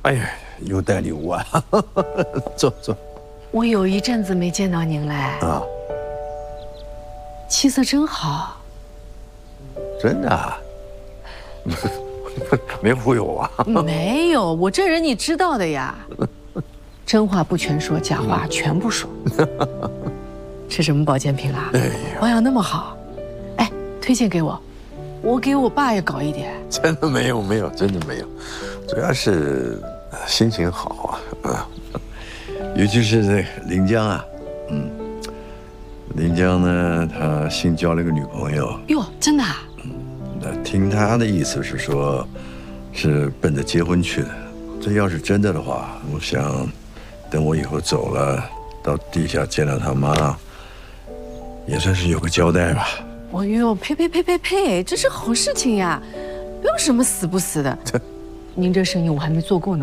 哎呀，又带礼物啊！坐坐。 我有一阵子没见到您嘞。啊。气色真好。 真的啊？没忽悠我啊？ 没有，我这人你知道的呀。真话不全说，假话全部说。吃什么保健品啦？保养那么好，哎，推荐给我，我给我爸也搞一点。 真的没有，真的没有，主要是心情好啊，尤其是这临江啊，临江呢，他新交了个女朋友。 哟，真的啊？ 那听他的意思是说，是奔着结婚去的。这要是真的话，我想，等我以后走了，到地下见了他妈。也算是有个交代吧。 哦呦，呸，这是好事情呀，不用什么死不死的。您这生意我还没做够呢。